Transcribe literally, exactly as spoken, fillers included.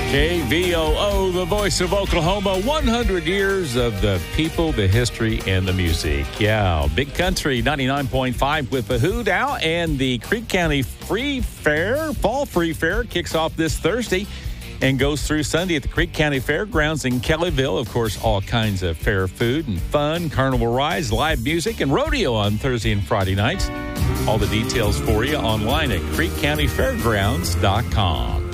K V O O, the voice of Oklahoma, one hundred years of the people, the history, and the music. Yeah, Big Country ninety-nine point five with the Hoot Out, and the Creek County Free Fair, Fall Free Fair, kicks off this Thursday and goes through Sunday at the Creek County Fairgrounds in Kellyville. Of course, all kinds of fair food and fun, carnival rides, live music, and rodeo on Thursday and Friday nights. All the details for you online at creek county fairgrounds dot com.